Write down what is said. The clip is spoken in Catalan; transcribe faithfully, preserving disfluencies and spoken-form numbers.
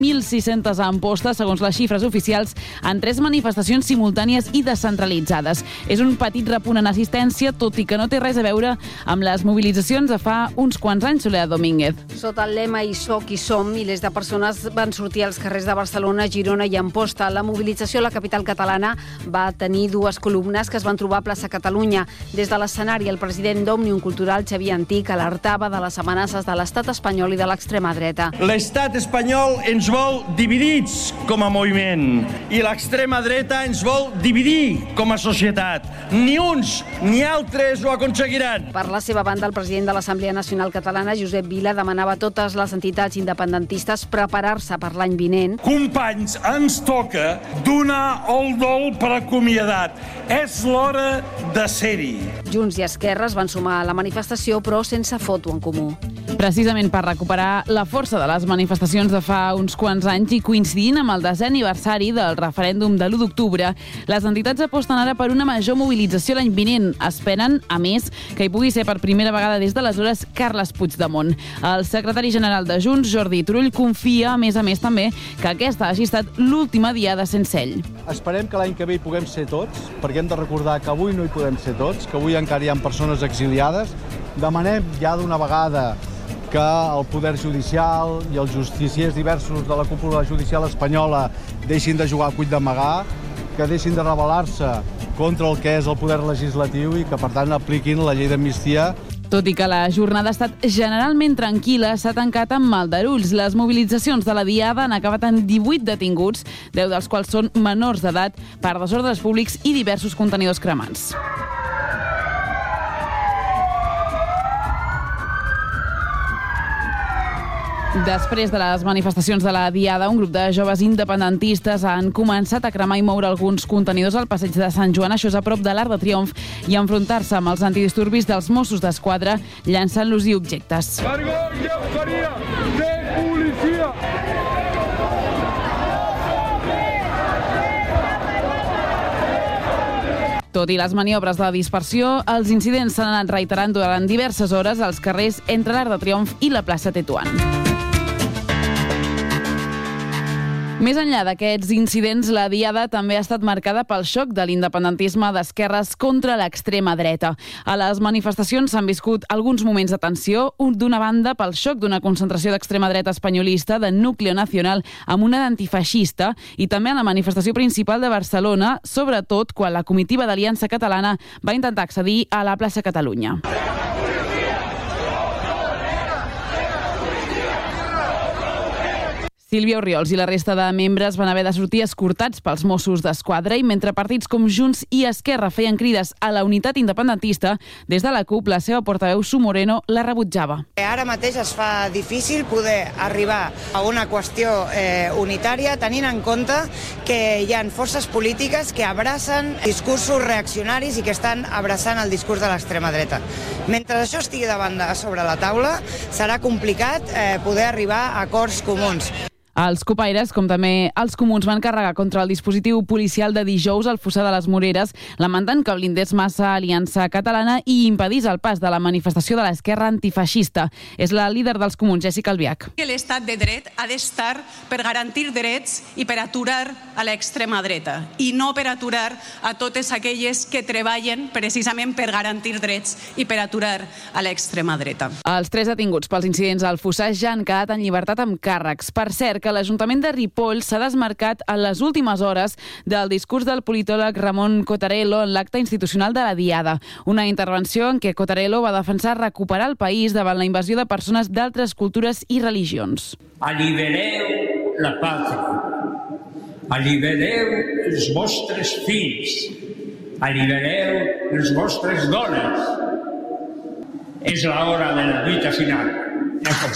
mil sis-centes ampostes, segons les xifres oficials, en tres manifestacions simultànies i descentralitzades. És un petit repunt en assistència, tot i que no té res a veure amb les mobilitzacions de fa uns quants anys, Soledad Domínguez. Sota el lema "Hi soc, hi som", milers de persones van sortir als carrers de Barcelona, Girona i Amposta. La mobilització a la capital catalana va tenir dues columnes que es van trobar a plaça Catalunya. Des de l'escenari, el president d'Òmnium Cultural, Xavier Antic, alertava de les amenaces de l'estat espanyol i de l'extrema dreta. L'estat espanyol ens vol dividits com a moviment i l'extrema dreta ens vol dividir com a societat. Ni uns ni altres ho aconseguiran. Per la seva banda, el president de l'Assemblea Nacional Catalana, Josep Vila, demanava a totes les entitats independentistes preparar-se per l'any vinent. Companys, ens toca donar el dol per acomiadat. És l'hora de ser-hi. Junts i Esquerra es van sumar a la manifestació, però sense foto en comú. Precisament per recuperar la força de les manifestacions de fa uns quants anys i coincidint amb el desè aniversari del referèndum de l'u d'octubre, les entitats aposten ara per una major mobilització l'any vinent. Esperen, a més, que hi pugui ser per primera vegada des d'aleshores Carles Puigdemont. El secretari general de Junts, Jordi Turull, confia, a més a més també, que aquesta hagi estat l'última diada sense ell. Esperem que l'any que ve hi puguem ser tots, perquè hem de recordar que avui no hi podem ser tots, que avui encara hi ha persones exiliades. Demanem ja d'una vegada que el poder judicial i els justiciers diversos de la cúpula judicial espanyola deixin de jugar a cuit d'amagar, que deixin de rebel·lar-se contra el que és el poder legislatiu i que, per tant, apliquin la llei d'amnistia. Tot i que la jornada ha estat generalment tranquil·la, s'ha tancat amb aldarulls. Les mobilitzacions de la diada han acabat en divuit detinguts, deu dels quals són menors d'edat, per desordres públics i diversos contenidors cremats. Després de les manifestacions de la diada, un grup de joves independentistes han començat a cremar i moure alguns contenidors al passeig de Sant Joan, això és a prop de l'Arc de Triomf, i enfrontar-se amb els antidisturbis dels Mossos d'Esquadra, llançant-los-hi objectes. Vergonya, faria de policia! Tot i les maniobres de dispersió, els incidents s'han anat reiterant durant diverses hores als carrers entre l'Arc de Triomf i la plaça Tetuan. Més enllà d'aquests incidents, la diada també ha estat marcada pel xoc de l'independentisme d'esquerres contra l'extrema dreta. A les manifestacions s'han viscut alguns moments de tensió, d'una banda pel xoc d'una concentració d'extrema dreta espanyolista de Núcleo Nacional amb una d'antifeixista, i també a la manifestació principal de Barcelona, sobretot quan la comitiva d'Aliança Catalana va intentar accedir a la plaça Catalunya. Sílvia Orriols i la resta de membres van haver de sortir escortats pels Mossos d'Esquadra, i mentre partits com Junts i Esquerra feien crides a la unitat independentista, des de la CUP la seva portaveu Su Moreno la rebutjava. Ara mateix es fa difícil poder arribar a una qüestió eh, unitària tenint en compte que hi ha forces polítiques que abracen discursos reaccionaris i que estan abraçant el discurs de l'extrema dreta. Mentre això estigui davant de sobre la taula, serà complicat eh, poder arribar a acords comuns. Els copaires, com també els comuns, van carregar contra el dispositiu policial de dijous al Fossar de les Moreres, lamentant que blindés massa Aliança Catalana i impedís el pas de la manifestació de l'esquerra antifeixista. És la líder dels comuns, Jessica Albiach. L'estat de dret ha d'estar per garantir drets i per aturar a l'extrema dreta, i no per aturar a totes aquelles que treballen precisament per garantir drets i per aturar a l'extrema dreta. Els tres detinguts pels incidents al Fossar ja han quedat en llibertat amb càrrecs. Per cert, que l'Ajuntament de Ripoll s'ha desmarcat en les últimes hores del discurs del politòleg Ramon Cottarello en l'acte institucional de la Diada. Una intervenció en què Cottarello va defensar recuperar el país davant la invasió de persones d'altres cultures i religions. Allibereu la pàtria, allibereu els vostres fills, allibereu les vostres dones. És l'hora de la lluita final.